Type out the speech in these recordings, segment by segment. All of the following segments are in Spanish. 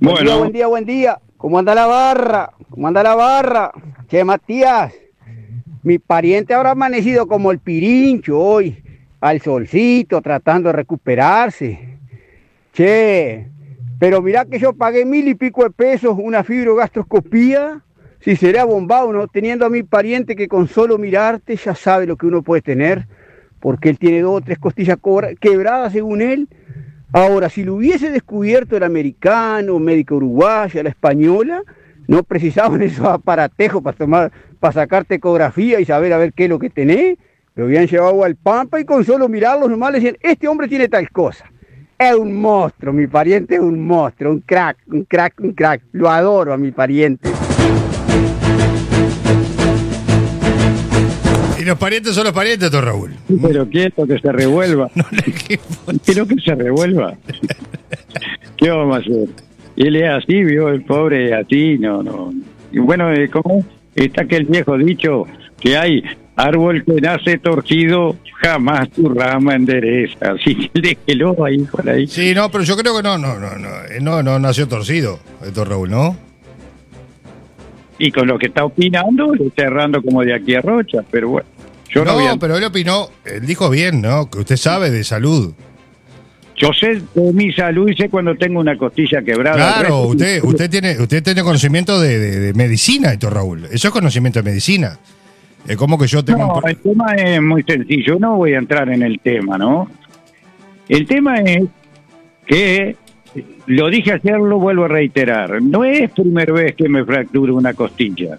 Buen día, Bueno, buen día, buen día. ¿Cómo anda la barra? ¿Cómo anda la barra? Che, Matías, mi pariente habrá amanecido como el pirincho hoy, al solcito, tratando de recuperarse. Che, pero mira que yo pagué 1.000 y pico de pesos una fibrogastroscopía. Si será bombado, ¿no? Teniendo a mi pariente que con solo mirarte ya sabe lo que uno puede tener, porque él tiene 2 o 3 costillas quebradas según él. Ahora, si lo hubiese descubierto el americano, médica uruguaya, la española, no precisaban esos aparatejos para sacarte ecografía y saber a ver qué es lo que tenés. Lo habían llevado al Pampa y con solo mirarlos nomás le decían, este hombre tiene tal cosa. Es un monstruo, mi pariente es un monstruo, un crack, un crack, un crack. Lo adoro a mi pariente. Y los parientes son los parientes, doctor Raúl. pero quieto, que se revuelva. No le quepo. Quiero que se revuelva. ¿Qué vamos a hacer? Él es así, vio, el pobre es así, no. Y bueno, ¿cómo? Está aquel viejo dicho que hay árbol que nace torcido, jamás tu rama endereza. Así que déjelo ahí por ahí. Sí, no, pero yo creo que no nació torcido, doctor Raúl, ¿no? Y con lo que está opinando, le está errando como de aquí a Rocha, pero bueno. Yo no voy a... pero él opinó, él dijo bien, ¿no? Que usted sabe de salud. Yo sé de mi salud y sé cuando tengo una costilla quebrada. Claro, usted tiene conocimiento de medicina, doctor Raúl. Eso es conocimiento de medicina. Es como que yo tengo... No, el tema es muy sencillo. No voy a entrar en el tema, ¿no? El tema es que, lo dije ayer, lo vuelvo a reiterar. No es primera vez que me fracturo una costilla.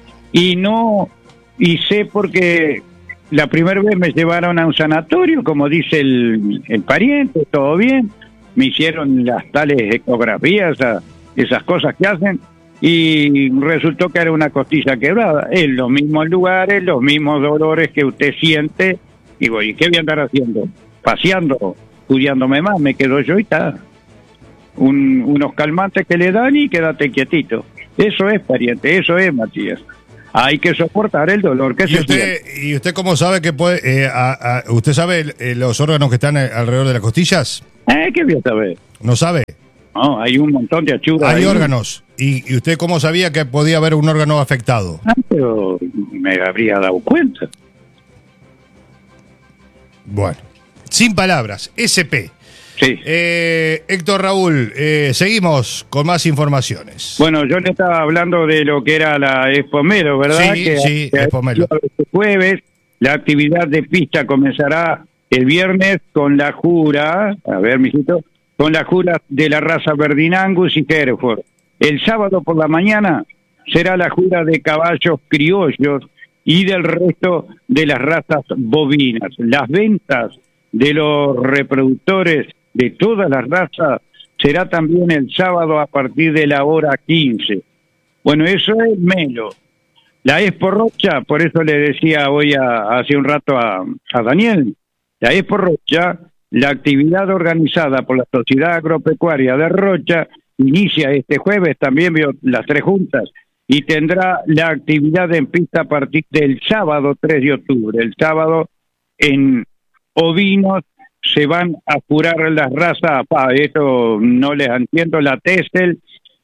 Y sé porque la primera vez me llevaron a un sanatorio, como dice el pariente, todo bien. Me hicieron las tales ecografías, esas cosas que hacen, y resultó que era una costilla quebrada. En los mismos lugares, los mismos dolores que usted siente. Digo, ¿y qué voy a andar haciendo? Paseando, estudiándome más, me quedo yo y está. Unos calmantes que le dan y quédate quietito. Eso es, pariente, eso es, Matías. Hay que soportar el dolor que se siente. ¿Y usted cómo sabe que puede... ¿Usted sabe los órganos que están alrededor de las costillas? ¿Qué voy a saber? ¿No sabe? No, hay un montón de achuras. Hay ahí. órganos. ¿Y usted cómo sabía que podía haber un órgano afectado? Pero me habría dado cuenta. Bueno, sin palabras, SP. Sí. Héctor Raúl, seguimos con más informaciones. Bueno, yo le estaba hablando de lo que era la Expomelo, ¿verdad? Sí, Expomelo. Este jueves, la actividad de pista comenzará el viernes con la jura, a ver, mijito, con la jura de la raza Verdin Angus y Hereford. El sábado por la mañana será la jura de caballos criollos y del resto de las razas bovinas. Las ventas de los reproductores de todas las razas será también el sábado a partir de la hora 15. Bueno, eso es Melo. La Expo Rocha, por eso le decía hoy hace un rato a Daniel, la Expo Rocha, la actividad organizada por la Sociedad Agropecuaria de Rocha, inicia este jueves, también veo las 3 juntas, y tendrá la actividad en pista a partir del sábado 3 de octubre. El sábado en ovinos se van a jurar las razas, esto no les entiendo, la Tessel,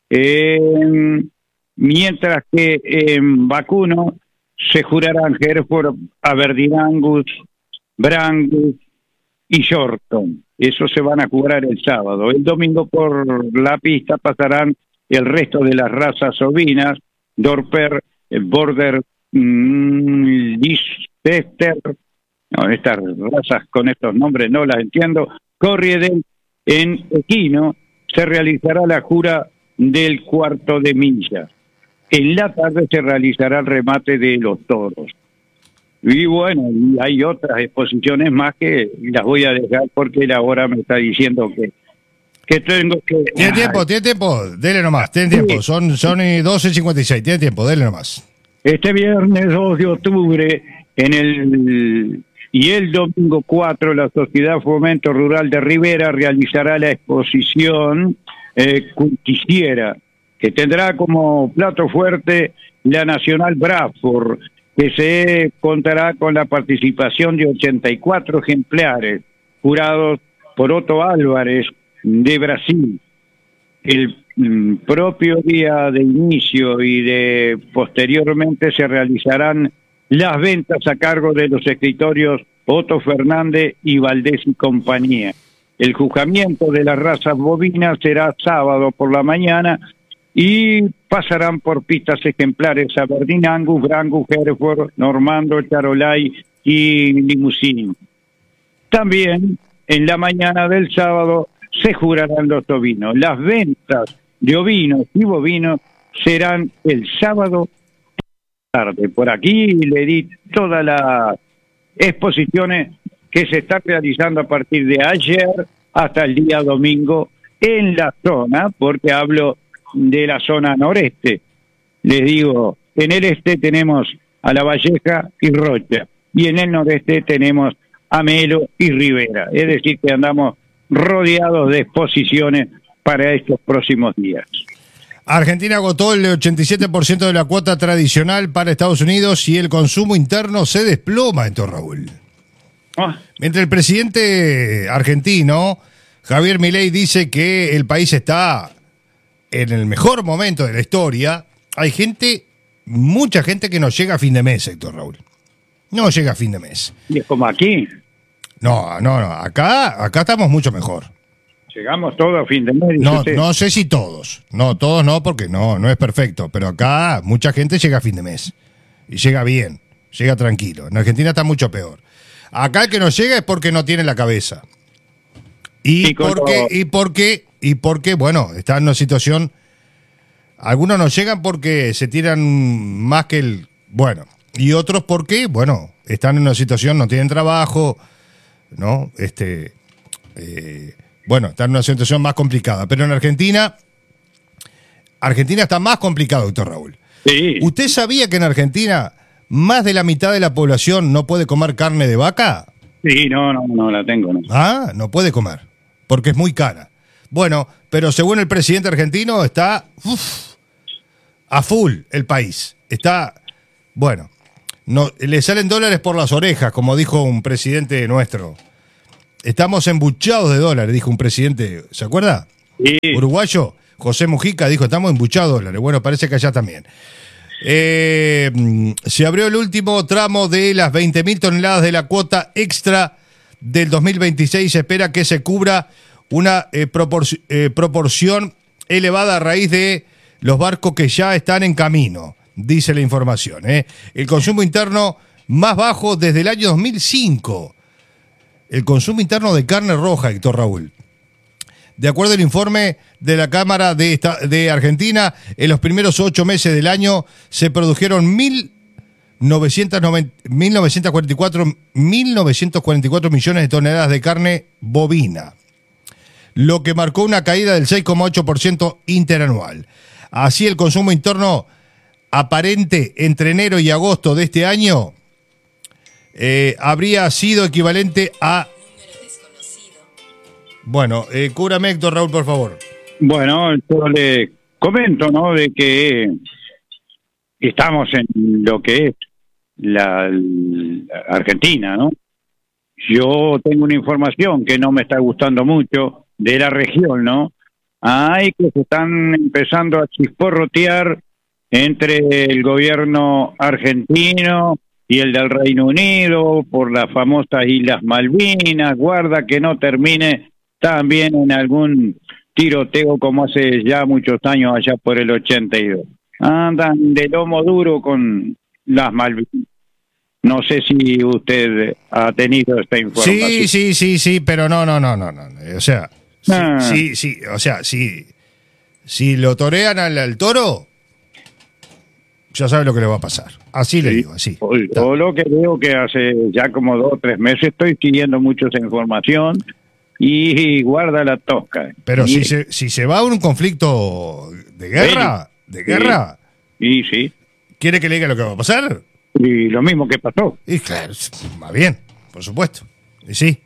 mientras que en vacuno se jurarán Hereford, Aberdeen Angus, Brangus y Shorton. Eso se van a jurar el sábado. El domingo por la pista pasarán el resto de las razas ovinas, Dorper, Border, Lichester. No, estas razas con estos nombres no las entiendo. Corrieden. En equino se realizará la jura del cuarto de milla. En la tarde se realizará el remate de los toros. Y bueno, hay otras exposiciones más que las voy a dejar porque la hora me está diciendo que tengo que... Tiene tiempo, dele nomás, tiene tiempo. Son 12:56, tiene tiempo, dele nomás. Este viernes 2 de octubre y el domingo 4, la Sociedad Fomento Rural de Rivera realizará la exposición Curticiera, que tendrá como plato fuerte la Nacional Bradford, que se contará con la participación de 84 ejemplares, jurados por Otto Álvarez, de Brasil. El propio día de inicio y de posteriormente se realizarán las ventas a cargo de los escritorios Otto Fernández y Valdés y compañía. El juzgamiento de las razas bovinas será sábado por la mañana y pasarán por pistas ejemplares a Aberdeen Angus, Brangus, Hereford, Normando, Charolais y Limousin. También en la mañana del sábado se jurarán los ovinos. Las ventas de ovinos y bovinos serán el sábado tarde. Por aquí le di todas las exposiciones que se están realizando a partir de ayer hasta el día domingo en la zona, porque hablo de la zona noreste. Les digo, en el este tenemos a La Valleja y Rocha, y en el noreste tenemos a Melo y Rivera. Es decir, que andamos rodeados de exposiciones para estos próximos días. Argentina agotó el 87% de la cuota tradicional para Estados Unidos y el consumo interno se desploma, Héctor Raúl. Mientras el presidente argentino, Javier Milei, dice que el país está en el mejor momento de la historia, hay gente, mucha gente que no llega a fin de mes, Héctor Raúl. No llega a fin de mes. ¿Y es como aquí? No, acá estamos mucho mejor. Llegamos todos a fin de mes. No sé si todos. No, todos no, porque no es perfecto. Pero acá mucha gente llega a fin de mes. Y llega bien, llega tranquilo. En Argentina está mucho peor. Acá el que no llega es porque no tiene la cabeza. Y porque, bueno, está en una situación... Algunos no llegan porque se tiran más que el... Bueno, y otros porque, bueno, están en una situación, no tienen trabajo, ¿no? Bueno, está en una situación más complicada. Pero en Argentina está más complicado, doctor Raúl. Sí. ¿Usted sabía que en Argentina más de la mitad de la población no puede comer carne de vaca? Sí, no la tengo, no. Ah, no puede comer, porque es muy cara. Bueno, pero según el presidente argentino está a full el país. Está, bueno, no, le salen dólares por las orejas, como dijo un presidente nuestro. Estamos embuchados de dólares, dijo un presidente, ¿se acuerda? Sí. Uruguayo, José Mujica, dijo, estamos embuchados de dólares. Bueno, parece que allá también. Se abrió el último tramo de las 20.000 toneladas de la cuota extra del 2026. Se espera que se cubra una proporción elevada a raíz de los barcos que ya están en camino, dice la información. El consumo interno más bajo desde el año 2005. El consumo interno de carne roja, Héctor Raúl. De acuerdo al informe de la Cámara de Argentina, en los primeros 8 meses del año se produjeron 1.944 millones de toneladas de carne bovina, lo que marcó una caída del 6,8% interanual. Así, el consumo interno aparente entre enero y agosto de este año habría sido equivalente a... Bueno, cúbrame, Héctor Raúl, por favor. Bueno, yo le comento, ¿no?, de que estamos en lo que es la Argentina, ¿no? Yo tengo una información que no me está gustando mucho de la región, ¿no? Hay que se están empezando a chisporrotear entre el gobierno argentino y el del Reino Unido por las famosas Islas Malvinas. Guarda que no termine también en algún tiroteo como hace ya muchos años, allá por el 82. Andan de lomo duro con las Malvinas. No sé si usted ha tenido esta información. Sí, pero no. O sea, si lo torean al toro, ya sabe lo que le va a pasar. Así le digo, así. Yo lo que veo que hace ya como 2 o 3 meses estoy siguiendo mucho esa información y guarda la tosca. Pero si se va a un conflicto de guerra, sí. ¿Quiere que le diga lo que va a pasar? Y lo mismo que pasó. Y claro, va bien, por supuesto. Y sí.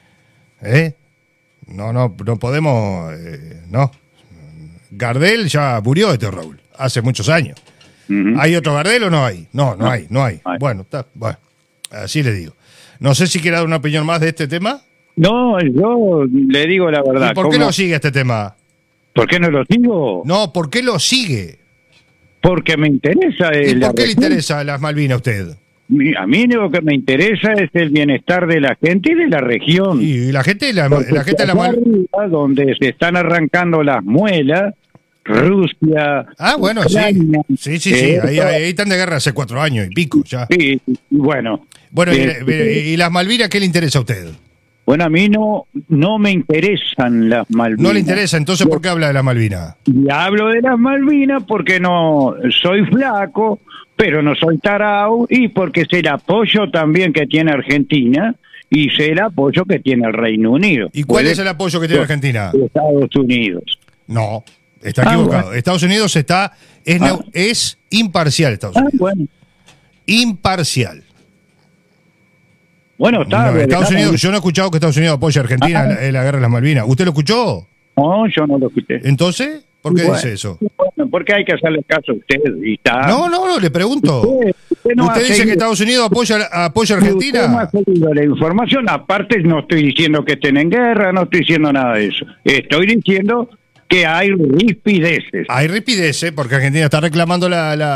No podemos... no. Gardel ya murió, Raúl, hace muchos años. Uh-huh. ¿Hay otro Gardel o no hay? No hay. Bueno, así le digo. No sé si quiere dar una opinión más de este tema. No, yo le digo la verdad. ¿Y por qué no sigue este tema? ¿Por qué no lo sigo? No, ¿por qué lo sigue? Porque me interesa. ¿Y por qué le interesa las Malvinas a usted? A mí lo que me interesa es el bienestar de la gente y de la región. Y la gente, la gente de la Allá arriba, donde se están arrancando las muelas, Rusia. Ah, bueno, Ucrania, sí. Ahí están de guerra hace 4 años y pico ya. Sí, bueno. Bueno, ¿y las Malvinas qué le interesa a usted? Bueno, a mí no me interesan las Malvinas. No le interesa, entonces ¿por qué habla de las Malvinas? Y hablo de las Malvinas porque no soy flaco, pero no soy tarao, y porque sé el apoyo también que tiene Argentina y sé el apoyo que tiene el Reino Unido. ¿Y cuál es el apoyo que tiene Argentina? Estados Unidos. No, está equivocado. Bueno. Estados Unidos es imparcial, Estados Unidos. Bueno. Imparcial. Bueno, está. No, Estados Unidos, yo no he escuchado que Estados Unidos apoye a Argentina en la guerra de las Malvinas. ¿Usted lo escuchó? No, yo no lo escuché. Entonces, ¿por qué dice eso? Bueno, porque hay que hacerle caso a usted y está. No, le pregunto. Usted no ¿Usted ha dice seguido- que Estados Unidos apoya a Usted no Argentina? ha seguido la información. Aparte, no estoy diciendo que estén en guerra, no estoy diciendo nada de eso. Estoy diciendo que hay rispideces. Hay ripideces porque Argentina está reclamando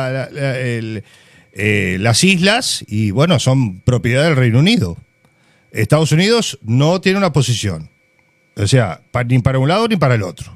las islas y, bueno, son propiedad del Reino Unido. Estados Unidos no tiene una posición. O sea, ni para un lado ni para el otro.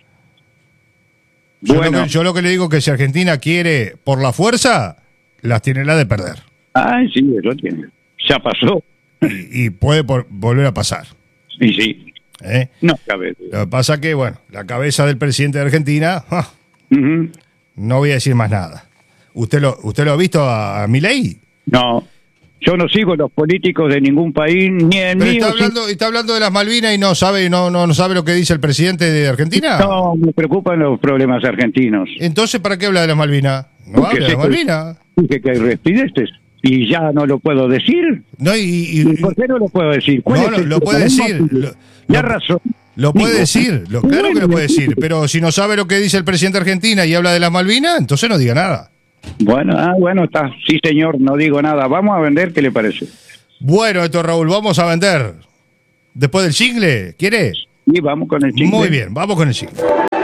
Bueno. Yo lo que le digo es que si Argentina quiere por la fuerza, las tiene la de perder. Ay, sí, eso tiene. Ya pasó. Y puede volver a pasar. Sí, sí. ¿Eh? No cabe duda. Lo que pasa que, bueno, la cabeza del presidente de Argentina, Ujú. no voy a decir más nada. ¿Usted lo ha visto a Milei? No, yo no sigo los políticos de ningún país, ni el Pero mío. está hablando de las Malvinas y no sabe lo que dice el presidente de Argentina. No, me preocupan los problemas argentinos. Entonces, ¿para qué habla de las Malvinas? No Porque habla de sé las Malvinas. Dije que hay rispideces. Y ya no lo puedo decir. No, ¿Y por qué no lo puedo decir? ¿Cuál No, es el lo puede problema? decir. Ya razón. Lo puede Digo, decir, claro que lo puede decir, pero si no sabe lo que dice el presidente de Argentina y habla de las Malvinas, entonces no diga nada. Bueno, está. Sí, señor, no digo nada. Vamos a vender, ¿qué le parece? Bueno, esto, Raúl, vamos a vender. Después del jingle, ¿quiere? Y vamos con el chisme. Muy bien, vamos con el jingle.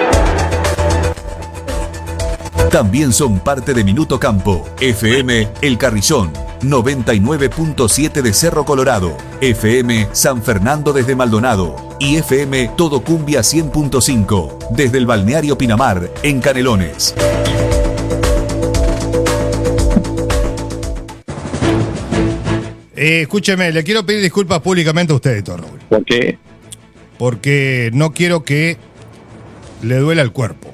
También son parte de Minuto Campo, FM El Carrizón, 99.7 de Cerro Colorado, FM San Fernando desde Maldonado y FM Todo Cumbia 100.5 desde el Balneario Pinamar en Canelones. Escúcheme, le quiero pedir disculpas públicamente a usted, doctor Raúl, ¿Por qué? porque no quiero que le duela el cuerpo.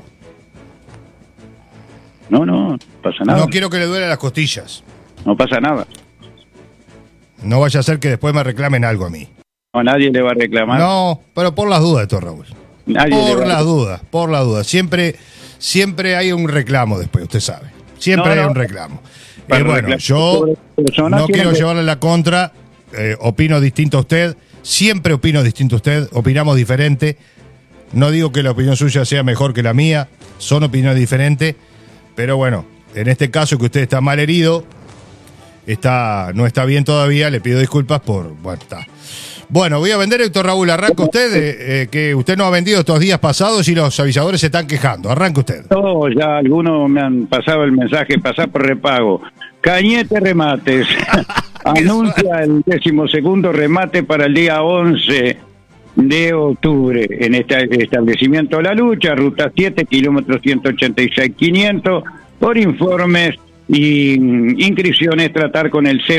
No pasa nada. No quiero que le duela las costillas. No pasa nada. No vaya a ser que después me reclamen algo a mí. No, nadie le va a reclamar. No, pero por las dudas, doctor Raúl. Nadie le Por va a- las dudas. Siempre hay un reclamo después, usted sabe. Siempre No, hay no. un reclamo. Para Bueno, reclamar yo sobre personas no tienen quiero que- llevarle la contra, opino distinto a usted, siempre opino distinto a usted, opinamos diferente. No digo que la opinión suya sea mejor que la mía, son opiniones diferentes, pero bueno, en este caso que usted está mal herido, no está bien todavía, le pido disculpas por... Bueno, está. Bueno, voy a vender, Héctor Raúl, arranca usted, que usted no ha vendido estos días pasados y los avisadores se están quejando. Arranca usted. No, ya algunos me han pasado el mensaje, pasar por repago. Cañete Remates anuncia el 12º remate para el día 11 de octubre en este establecimiento La Lucha, ruta 7, kilómetros 186.500, por informes y inscripciones tratar con el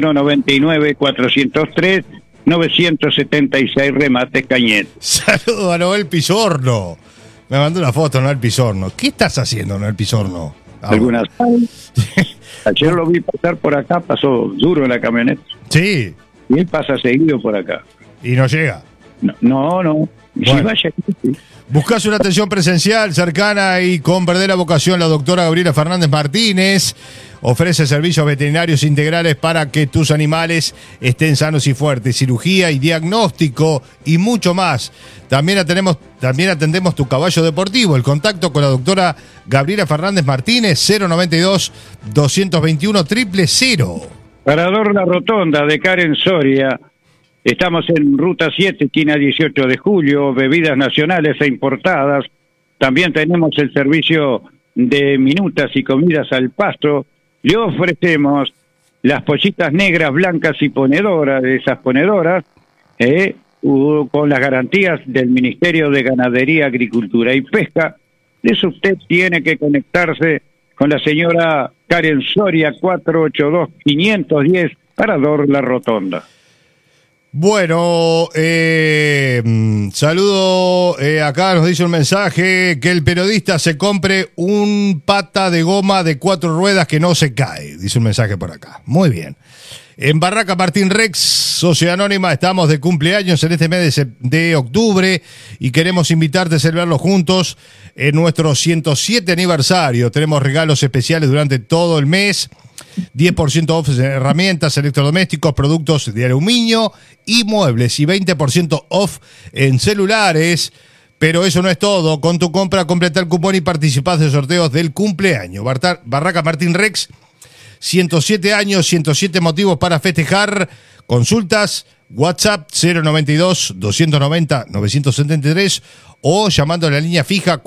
099-403-976 Remates Cañete. Saludo a Noel Pizorno. Me mandó una foto, Noel Pizorno. ¿Qué estás haciendo, Noel Pizorno? Algunas. Ayer lo vi pasar por acá, pasó duro en la camioneta. Sí, Y él pasa seguido por acá. y no llega. No. Bueno. Sí, vaya. Sí. Buscás una atención presencial, cercana y con verdadera vocación. La doctora Gabriela Fernández Martínez ofrece servicios veterinarios integrales para que tus animales estén sanos y fuertes. Cirugía y diagnóstico y mucho más. También atendemos tu caballo deportivo. El contacto con la doctora Gabriela Fernández Martínez, 092-221-000. Parador La Rotonda de Karen Soria. Estamos en ruta 7, esquina 18 de julio. Bebidas nacionales e importadas. También tenemos el servicio de minutas y comidas al pasto. Le ofrecemos las pollitas negras, blancas y ponedoras, esas ponedoras, con las garantías del Ministerio de Ganadería, Agricultura y Pesca. De eso usted tiene que conectarse con la señora Karen Soria, 482-510, Parador La Rotonda. Bueno, saludo, acá nos dice un mensaje, que el periodista se compre un pata de goma de 4 ruedas que no se cae, dice un mensaje por acá. Muy bien. En Barraca Martín Rex, Sociedad Anónima, estamos de cumpleaños en este mes de octubre y queremos invitarte a celebrarlo juntos en nuestro 107 aniversario. Tenemos regalos especiales durante todo el mes, 10% off en herramientas, electrodomésticos, productos de aluminio y muebles y 20% off en celulares. Pero eso no es todo. Con tu compra, completa el cupón y participás de sorteos del cumpleaños. Barraca Martín Rex, 107 años, 107 motivos para festejar. Consultas, WhatsApp 092-290-973 o llamando a la línea fija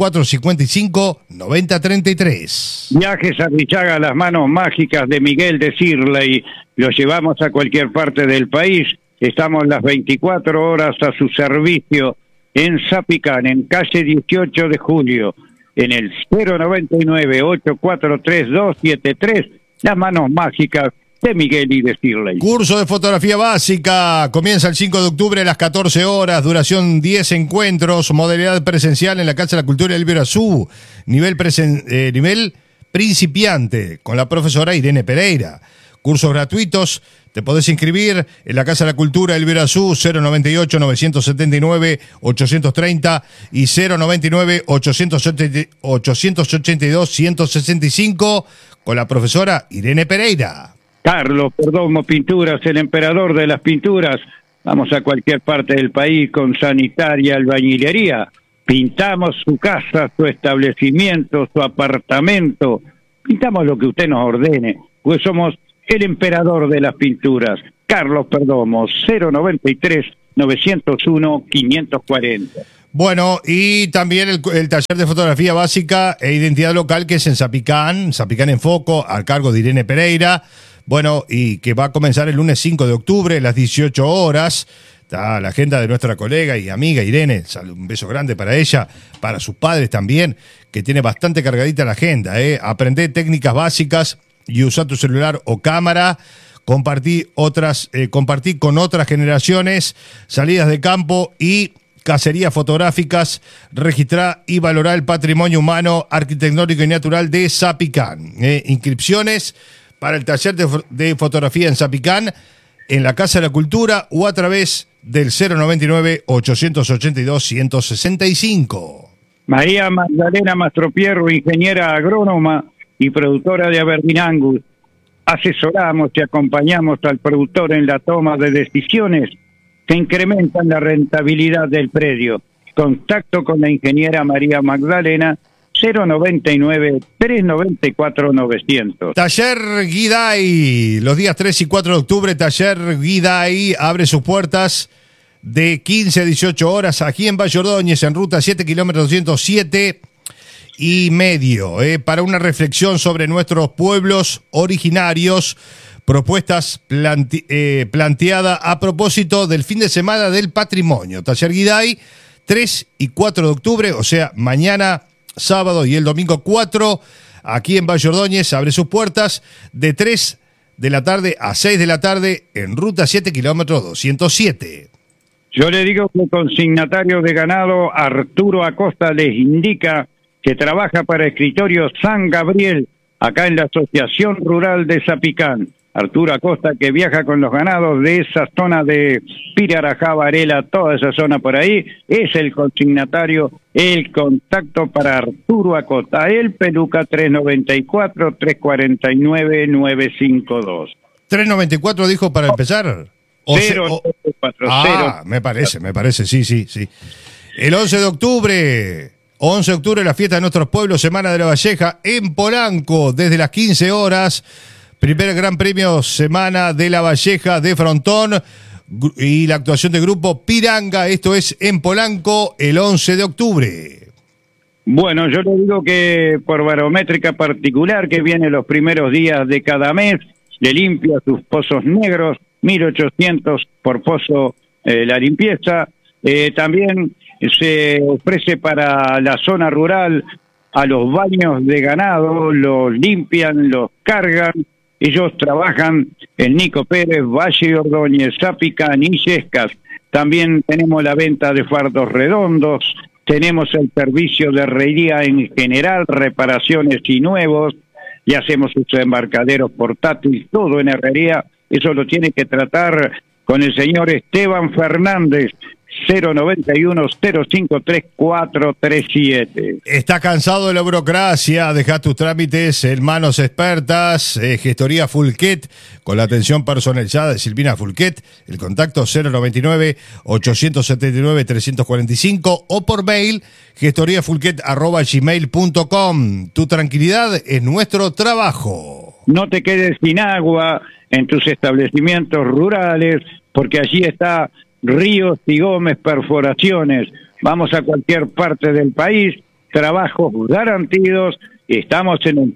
4455-9033. Viajes a Richaga, las manos mágicas de Miguel de Sirley. Los llevamos a cualquier parte del país. Estamos las 24 horas a su servicio en Zapicán, en calle 18 de Julio, en el 099-843-273. Las manos mágicas de Miguel y de Sirley. Curso de fotografía básica. Comienza el 5 de octubre a las 14 horas. Duración 10 encuentros. Modalidad presencial en la Casa de la Cultura del Iberazú. Nivel principiante con la profesora Irene Pereira. Cursos gratuitos. Te podés inscribir en la Casa de la Cultura del Iberazú, 098-979-830 y 099-882-165 con la profesora Irene Pereira. Carlos Perdomo Pinturas, el emperador de las pinturas. Vamos a cualquier parte del país con sanitaria, albañilería. Pintamos su casa, su establecimiento, su apartamento. Pintamos lo que usted nos ordene, pues somos el emperador de las pinturas. Carlos Perdomo, 093-901-540. Bueno, y también el taller de fotografía básica e identidad local que es en Zapicán en Foco, al cargo de Irene Pereira. Bueno, y que va a comenzar el lunes 5 de octubre a las 18 horas. Está la agenda de nuestra colega y amiga Irene. Un beso grande para ella, para sus padres también, que tiene bastante cargadita la agenda. Aprendé técnicas básicas y usar tu celular o cámara. Compartí con otras generaciones, salidas de campo y cacerías fotográficas. Registrá y valorá el patrimonio humano, arquitectónico y natural de Zapicán. Inscripciones para el taller de fotografía en Zapicán, en la Casa de la Cultura o a través del 099-882-165. María Magdalena Mastropierro, ingeniera agrónoma y productora de Aberdeen Angus. Asesoramos y acompañamos al productor en la toma de decisiones que incrementan la rentabilidad del predio. Contacto con la ingeniera María Magdalena, 099-394-900. Taller Guiday, los días 3 y 4 de octubre, Taller Guiday abre sus puertas de 15 a 18 horas aquí en Valle Ordóñez, en ruta 7, kilómetros 207 y medio, para una reflexión sobre nuestros pueblos originarios, propuestas planteada a propósito del fin de semana del patrimonio. Taller Guiday, 3 y 4 de octubre, o sea, mañana sábado y el domingo 4, aquí en Valle Ordóñez, abre sus puertas de 3 de la tarde a 6 de la tarde en ruta 7, kilómetros 207. Yo le digo que el consignatario de ganado Arturo Acosta les indica que trabaja para Escritorio San Gabriel, acá en la Asociación Rural de Zapicán. Arturo Acosta, que viaja con los ganados de esa zona de Pirarajá, Varela, toda esa zona por ahí, es el consignatario, el contacto para Arturo Acosta. El Peluca 394-349-952. 394 dijo para empezar. 094. Me parece, sí. El 11 de octubre, la fiesta de nuestros pueblos, Semana de la Valleja, en Polanco, desde las 15 horas. Primer Gran Premio Semana de la Valleja de Frontón y la actuación del grupo Piranga. Esto es en Polanco el 11 de octubre. Bueno, yo le digo que por barométrica particular, que viene los primeros días de cada mes, le limpia sus pozos negros, 1.800 por pozo la limpieza. También se ofrece para la zona rural a los baños de ganado, los limpian, los cargan. Ellos trabajan en Nico Pérez, Valle Ordóñez, Zapicán y Yescas. También tenemos la venta de fardos redondos, tenemos el servicio de herrería en general, reparaciones y nuevos, y hacemos sus embarcaderos portátiles, todo en herrería. Eso lo tiene que tratar con el señor Esteban Fernández, 091-053-437. ¿Está cansado de la burocracia? Deja tus trámites en manos expertas. Gestoría Fulquet, con la atención personalizada de Silvina Fulquet. El contacto 099-879-345 o por mail gestoriafulquet@gmail.com. Tu tranquilidad es nuestro trabajo. No te quedes sin agua en tus establecimientos rurales, porque allí está Ríos y Gómez Perforaciones. Vamos a cualquier parte del país, trabajos garantidos. Estamos en el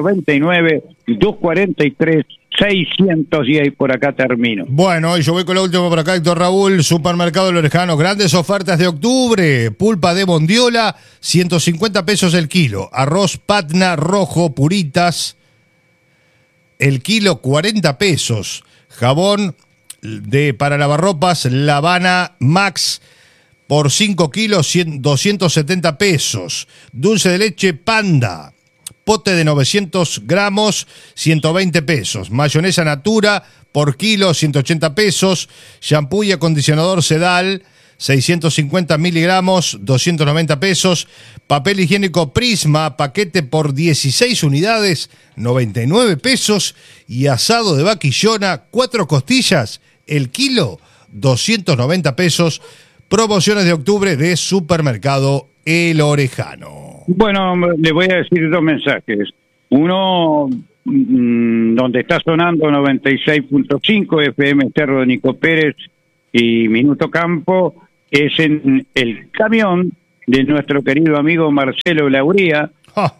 099-243-600 y por acá termino. Bueno, y yo voy con la última por acá, Héctor Raúl. Supermercado Lorejano, grandes ofertas de octubre. Pulpa de bondiola, 150 pesos el kilo. Arroz Patna rojo, puritas, el kilo 40 pesos. Jabón para lavarropas, La Habana Max, por 5 kilos, 270 pesos. Dulce de leche Panda, pote de 900 gramos, 120 pesos. Mayonesa Natura, por kilo, 180 pesos. Shampoo y acondicionador Sedal, 650 miligramos, 290 pesos. Papel higiénico Prisma, paquete por 16 unidades, 99 pesos. Y asado de vaquillona, 4 costillas, el kilo, 290 pesos. Promociones de octubre de Supermercado El Orejano. Bueno, le voy a decir 2 mensajes. Uno, donde está sonando 96.5 FM Cerro de Nico Pérez y Minuto Campo, es en el camión de nuestro querido amigo Marcelo Lauría. Ah.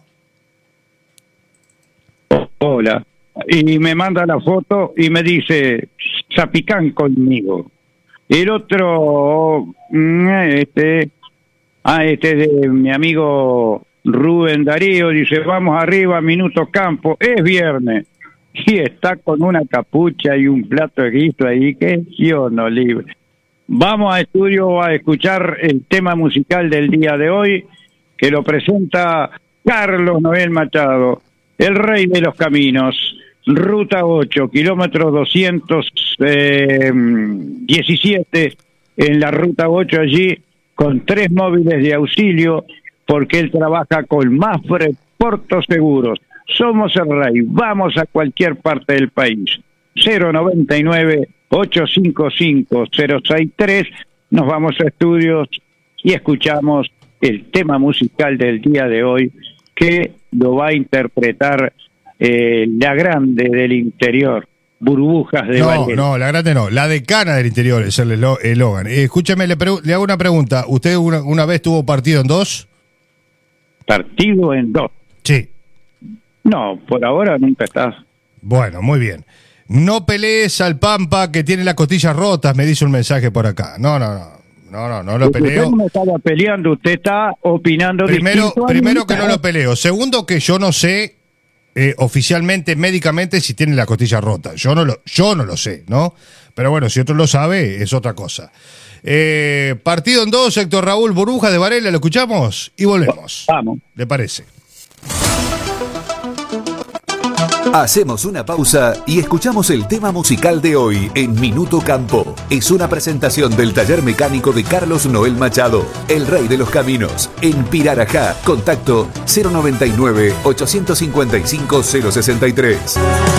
Hola. Y me manda la foto y me dice, Zapicán conmigo. El otro, este de mi amigo Rubén Darío, dice, vamos arriba, Minuto Campo, es viernes. Y está con una capucha y un plato de guiso ahí, que yo no libre. Vamos a estudio a escuchar el tema musical del día de hoy, que lo presenta Carlos Noel Machado, el rey de los caminos. Ruta 8, kilómetro 217, en la ruta 8 allí, con 3 móviles de auxilio, porque él trabaja con Mafre Portos Seguros. Somos el rey, vamos a cualquier parte del país. 099-855-063, nos vamos a estudios y escuchamos el tema musical del día de hoy, que lo va a interpretar la grande del interior, Burbujas de Valera. No, la grande no, la decana del interior es el eslogan. Escúchame, le hago una pregunta. ¿Usted una vez tuvo partido en 2? ¿Partido en 2? Sí. No, por ahora nunca está. Bueno, muy bien. No pelees al Pampa que tiene las costillas rotas, me dice un mensaje por acá. No lo peleo. Usted no estaba peleando, usted está opinando. Primero que no lo peleo. Segundo, que yo no sé oficialmente, médicamente, si tiene la costilla rota. Yo no lo sé, ¿no? Pero bueno, si otro lo sabe, es otra cosa. Partido en 2, Héctor Raúl, Burbujas de Varela, lo escuchamos y volvemos. Vamos. ¿Le parece? Hacemos una pausa y escuchamos el tema musical de hoy en Minuto Campo. Es una presentación del taller mecánico de Carlos Noel Machado, el rey de los caminos, en Pirarajá. Contacto 099-855-063.